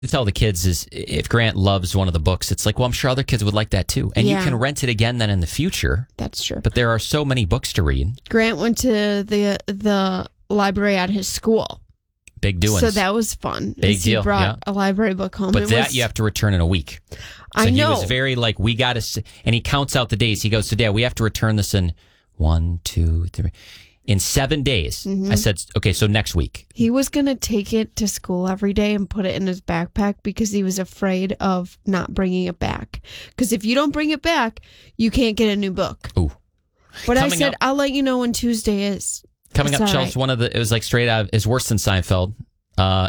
to tell the kids is if Grant loves one of the books, it's like, well, I'm sure other kids would like that too. And you can rent it again then in the future. That's true. But there are so many books to read. Grant went to the library at his school. Big doings. So that was fun. Big deal. He brought a library book home. But you have to return in a week. So I know. He was very like, we got to, and he counts out the days. He goes, so Dad, we have to return this in 1, 2, 3. In 7 days. I said, okay, so next week. He was going to take it to school every day and put it in his backpack because he was afraid of not bringing it back. Because if you don't bring it back, you can't get a new book. Ooh. But I said, I'll let you know when Tuesday is. Coming up, Chelsea, it was like straight out, is worse than Seinfeld.